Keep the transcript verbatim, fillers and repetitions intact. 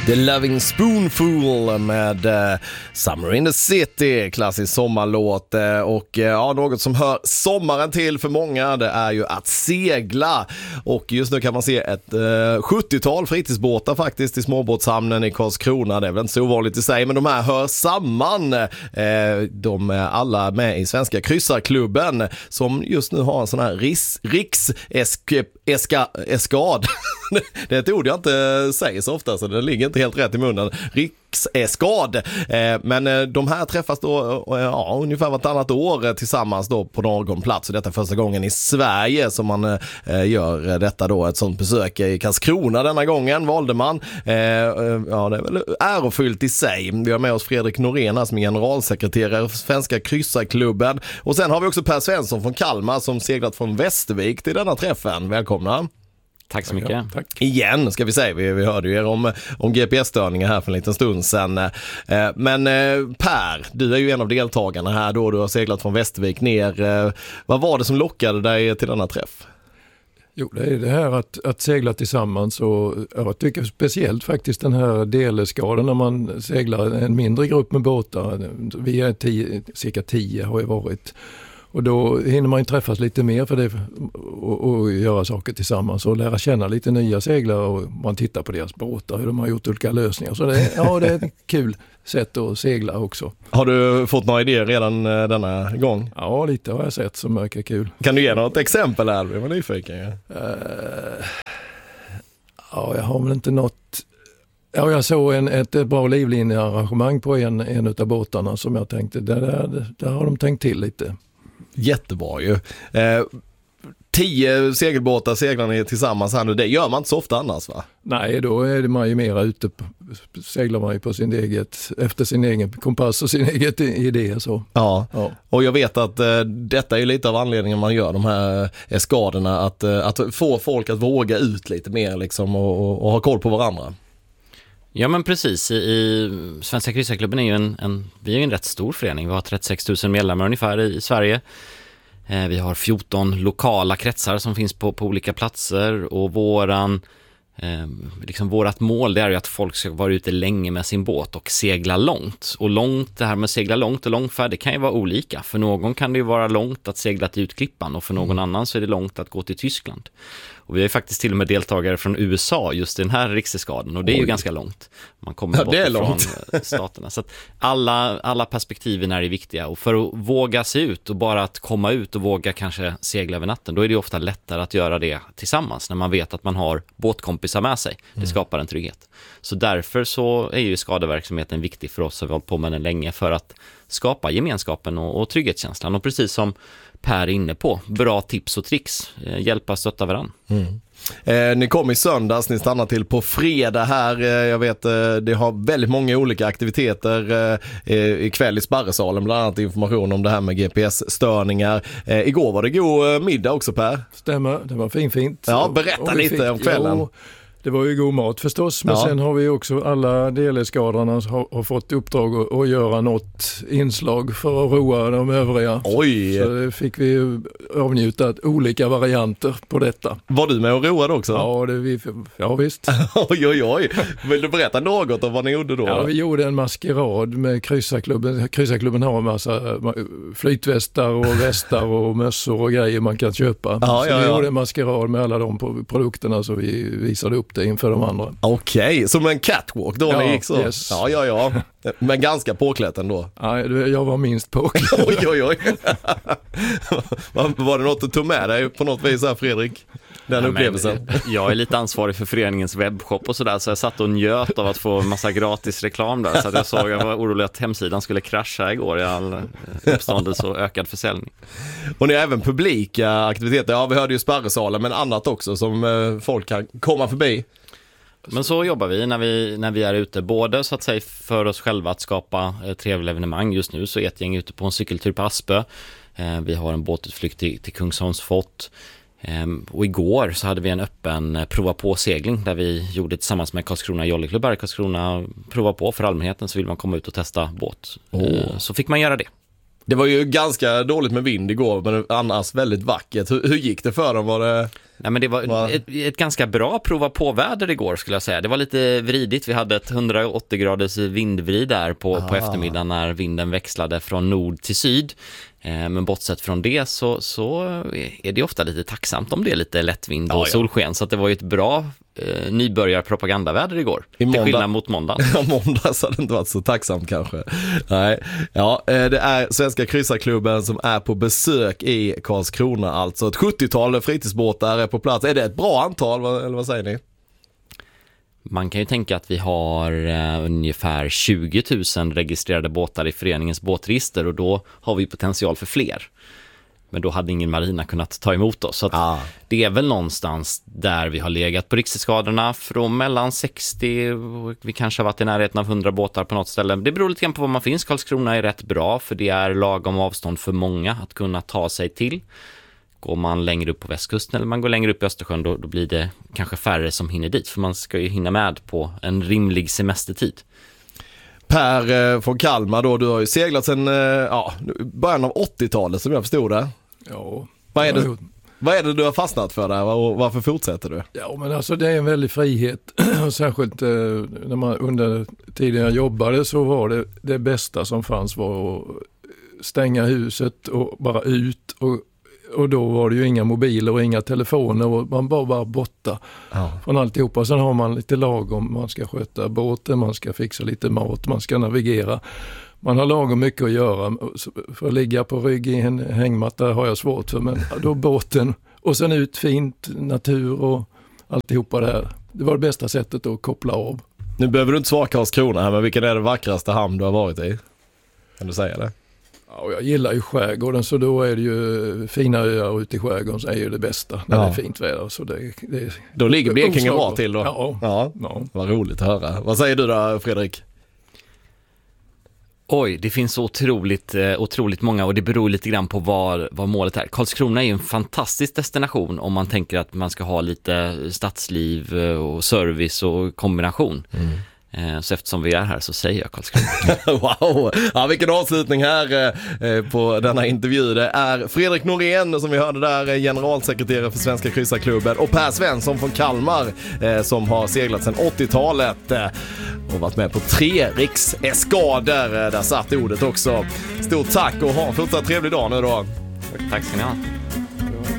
The Loving Spoonful med uh, Summer in the City, klassisk sommarlåt. Uh, och uh, ja, något som hör sommaren till för många, det är ju att segla. Och just nu kan man se ett uh, sjuttiotal fritidsbåtar faktiskt i småbåtshamnen i Karlskrona. Det är väl inte så ovanligt i sig, men de här hör samman. Uh, de är alla med i Svenska kryssarklubben som just nu har en sån här ris- rikseskad. Det är ett ord jag inte säger så ofta, så det ligger inte helt rätt i munnen. Rikseskad. Men de här träffas då ja, ungefär vartannat år tillsammans då på någon plats. Och detta är första gången i Sverige som man gör detta då. Ett sånt besök i Karlskrona denna gången valde man. Ja, det är väl ärofyllt i sig. Vi har med oss Fredrik Norén som är generalsekreterare för Svenska kryssarklubben. Och sen har vi också Per Svensson från Kalmar som seglat från Västervik till denna träffen. Välkomna. Tack så mycket. Ja, tack. Igen ska vi säga, vi, vi hörde ju er om, om G P S-störningar här för en liten stund sedan. Eh, men eh, Per, du är ju en av deltagarna här då, du har seglat från Västervik ner. Eh, vad var det som lockade dig till denna träff? Jo, det är det här att, att segla tillsammans och jag tycker speciellt faktiskt den här delskadan när man seglar en mindre grupp med båtar. Vi är tio, cirka tio har ju varit. Och då hinner man ju träffas lite mer för det och, och göra saker tillsammans och lära känna lite nya seglare och man tittar på deras båtar, hur de har gjort olika lösningar. Så det, ja, det är ett kul sätt att segla också. Har du fått några idéer redan denna gång? Ja, lite har jag sett som verkar kul. Kan du ge något exempel här? Jag var nyfiken. Ja, uh, ja jag har väl inte något... Ja, jag såg en, ett bra livlinearrangemang på en, en av båtarna som jag tänkte, där, där, där har de tänkt till lite. Jättebra ju. Eh, tio segelbåtar seglar ni tillsammans här nu. Det gör man inte så ofta annars, va? Nej, då är det man ju mera ute på, seglar man ju på sin eget, efter sin egen kompass och sin egen idé. Så. Ja. ja, och jag vet att eh, detta är lite av anledningen man gör de här eh, skadorna. Att, eh, att få folk att våga ut lite mer liksom, och, och, och ha koll på varandra. Ja, men precis. I, i Svenska kryssarklubben är ju en, en, vi är ju en rätt stor förening. Vi har trettiosex tusen medlemmar ungefär i, i Sverige. Eh, vi har fjorton lokala kretsar som finns på, på olika platser. Och våran, eh, liksom vårat mål det är ju att folk ska vara ute länge med sin båt och segla långt. Och långt, det här med segla långt och långfärd, det kan ju vara olika. För någon kan det ju vara långt att segla till Utklippan och för någon mm. annan så är det långt att gå till Tyskland. Och vi är faktiskt till och med deltagare från U S A just i den här rikseskaden. Och det är Oj. ju ganska långt. Man kommer ja, bort det är från långt. staterna. Så att alla, alla perspektiven är viktiga. Och för att våga se ut och bara att komma ut och våga kanske segla över natten, då är det ofta lättare att göra det tillsammans när man vet att man har båtkompisar med sig. Det mm. skapar en trygghet. Så därför så är ju skadeverksamheten viktig för oss som vi har hållit på med den länge för att skapa gemenskapen och, och trygghetskänslan. Och precis som Per är inne på, bra tips och tricks, eh, hjälpa stötta varandra. Mm. Eh, ni kom i söndags, ni stannar till på fredag här. Eh, jag vet, eh, det har väldigt många olika aktiviteter eh, ikväll i Sparresalen, bland annat information om det här med G P S-störningar. Eh, igår var det god middag också, Per. Stämmer, det var fin fint. Ja, berätta lite fick, om kvällen. Jo, det var ju god mat förstås, men ja. sen har vi också alla delskadarna har, har fått uppdrag att, att göra något inslag för att roa de övriga. Oj! Så det fick vi avnjuta olika varianter på detta. Var du med och roade också? Ja, det vi, ja visst. oj, oj, oj. Vill du berätta något om vad ni gjorde då? Ja, vi gjorde en maskerad med kryssarklubben. Kryssarklubben har en massa flytvästar och västar och mössor och grejer man kan köpa. Ja, så ja, vi ja. gjorde en maskerad med alla de produkterna så vi visade upp det inför de andra. Okej, okay, som en catwalk då ja, ni gick så? Yes. Ja, ja, ja. Men ganska påklätt ändå. Ja, jag var minst påklätt. oj, oj, oj. Var det något att ta med dig på något vis här, Fredrik? Den ja, upplevelsen. Men, jag är lite ansvarig för föreningens webbshop och sådär, så jag satt och njöt av att få massa gratis reklam där. Så att jag såg, jag var orolig att hemsidan skulle krascha igår i all uppståndelse och ökad försäljning. Och ni har även publika aktiviteter. Ja, vi hörde ju Sparresalen, men annat också som folk kan komma förbi. Men så jobbar vi när vi när vi är ute, både så att säga för oss själva att skapa eh, trevliga evenemang. Just nu så är ett gäng ute på en cykeltur på Aspö. Eh, vi har en båtutflykt till, till Kungsholms fort. Eh, och igår så hade vi en öppen eh, prova på segling där vi gjorde tillsammans med Karlskrona Jolly-klubb här i Karlskrona prova på för allmänheten, så vill man komma ut och testa båt. Oh. Eh, så fick man göra det. Det var ju ganska dåligt med vind igår, men annars väldigt vackert. Hur, hur gick det för dem? Var det... Nej, men det var Va? ett, ett ganska bra prova på väder igår skulle jag säga. Det var lite vridigt. Vi hade ett hundraåttio graders vindvrid där på, på eftermiddagen när vinden växlade från nord till syd. Eh, men bortsett från det så, så är det ofta lite tacksamt om det är lite lättvind och ja, ja. solsken. Så att det var ju ett bra eh, nybörjarpropagandaväder igår. I måndag... Till skillnad mot måndag. Ja, måndags hade det inte varit så tacksamt kanske. Nej. Ja, det är Svenska kryssarklubben som är på besök i Karlskrona. Alltså ett sjuttiotal fritidsbåtar är på plats. Är det ett bra antal, eller vad säger ni? Man kan ju tänka att vi har uh, ungefär tjugo tusen registrerade båtar i föreningens båtregister och då har vi potential för fler. Men då hade ingen marina kunnat ta emot oss. Så att ah. det är väl någonstans där vi har legat på rikseskadorna från mellan sextio och vi kanske har varit i närheten av hundra båtar på något ställe. Det beror lite grann på var man finns. Karlskrona är rätt bra för det är lagom avstånd för många att kunna ta sig till. Går man längre upp på västkusten eller man går längre upp i Östersjön då, då blir det kanske färre som hinner dit. För man ska ju hinna med på en rimlig semestertid. Per eh, från Kalmar då, du har ju seglat sedan eh, ja, början av åttiotalet som jag förstod det. Ja. Vad är det, vad är det du har fastnat för där och varför fortsätter du? Ja, men alltså det är en väldig frihet. Särskilt eh, när man under tiden jag jobbade så var det det bästa som fanns var att stänga huset och bara ut och Och då var det ju inga mobiler och inga telefoner och man var bara borta ja. från alltihopa. Sen har man lite lagom, man ska sköta båten, man ska fixa lite mat, man ska navigera. Man har lagom mycket att göra. För att ligga på rygg i en hängmatta har jag svårt för, men då båten och sen ut fint, natur och alltihopa det här. Det var det bästa sättet att koppla av. Nu behöver du inte svara Karlskrona här, men vilken är det vackraste hamn du har varit i? Kan du säga det? Ja, jag gillar ju skärgården så då är det ju fina öar ute i skärgården så är ju det bästa när ja. det är fint väder. Så det, det, då ligger Blekinge bra till då? Ja. ja. ja. Vad roligt att höra. Vad säger du då, Fredrik? Oj, det finns så otroligt, otroligt många och det beror lite grann på vad, vad målet är. Karlskrona är ju en fantastisk destination om man tänker att man ska ha lite stadsliv och service och kombination. Mm. Så eftersom vi är här så säger jag Karlskrona. Wow, ja, vilken avslutning här eh, på denna intervju. Det är Fredrik Norén som vi hörde där, generalsekreterare för Svenska kryssarklubben, och Per Svensson från Kalmar eh, som har seglat sedan åttiotalet eh, och varit med på tre rikseskader. Där satt ordet också. Stort tack och ha en fortsatt trevlig dag nu då. Tack ska ni ha.